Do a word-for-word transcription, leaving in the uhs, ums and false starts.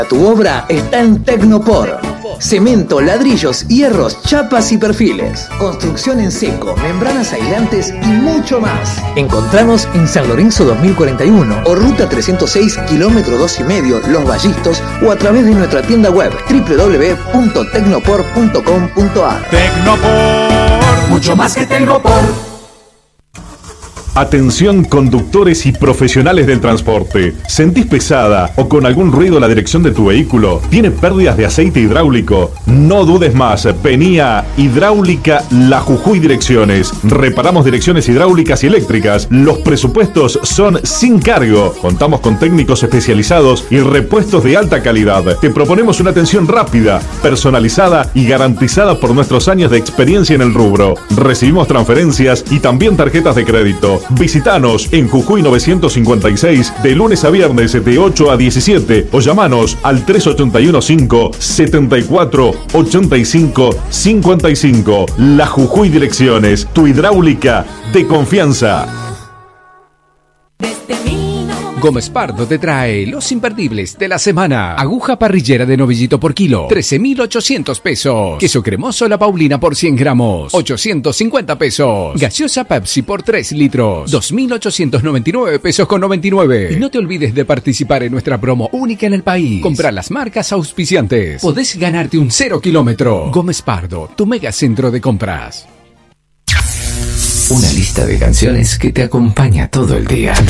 Tu obra está en Tecnopor. Cemento, ladrillos, hierros, chapas y perfiles. Construcción en seco, membranas aislantes y mucho más. Encontranos en San Lorenzo dos mil cuarenta y uno o Ruta trescientos seis, kilómetro dos y medio, Los Vallistos, o a través de nuestra tienda web doble u doble u doble u punto tecnopor punto com punto a r. Tecnopor, mucho más que Tecnopor. Atención conductores y profesionales del transporte. ¿Sentís pesada o con algún ruido la dirección de tu vehículo? ¿Tiene pérdidas de aceite hidráulico? No dudes más. Vení a Hidráulica La Jujuy Direcciones. Reparamos direcciones hidráulicas y eléctricas. Los presupuestos son sin cargo. Contamos con técnicos especializados y repuestos de alta calidad. Te proponemos una atención rápida, personalizada y garantizada por nuestros años de experiencia en el rubro. Recibimos transferencias y también tarjetas de crédito. Visítanos en Jujuy novecientos cincuenta y seis de lunes a viernes de ocho a diecisiete o llamanos al tres ocho uno cinco, siete cuatro, ocho cinco, cinco cinco. La Jujuy Direcciones, tu hidráulica de confianza. Gómez Pardo te trae los imperdibles de la semana. Aguja parrillera de novillito por kilo, trece mil ochocientos pesos. Queso cremoso La Paulina por cien gramos, ochocientos cincuenta pesos. Gaseosa Pepsi por tres litros, dos mil ochocientos noventa y nueve pesos con noventa y nueve. Y no te olvides de participar en nuestra promo única en el país. Comprar las marcas auspiciantes. Podés ganarte un cero kilómetro. Gómez Pardo, tu mega centro de compras. Una lista de canciones que te acompaña todo el día.